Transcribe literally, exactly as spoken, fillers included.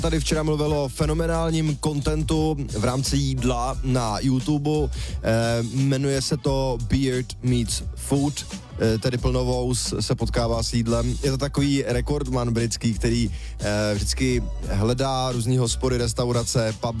tady včera mluvil o fenomenálním kontentu v rámci jídla na YouTube. Eh, jmenuje se to Beard Meets Food, eh, tedy plnovous se potkává s jídlem. Je to takový rekordman britský, který eh, vždycky hledá různý hospody, restaurace, puby,